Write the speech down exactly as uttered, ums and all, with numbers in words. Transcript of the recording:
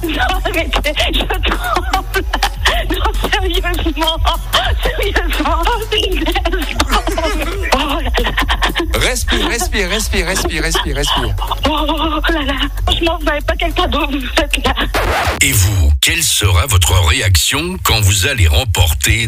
Non, arrêtez, je tremble. Non, sérieusement. Sérieusement. Oh, punaise. Oh là là. Respire, respire, respire, respire, respire, respire. Oh là là. Franchement, vous n'avez pas quel cadeau vous faites là. Et vous, quelle sera votre réaction quand vous allez remporter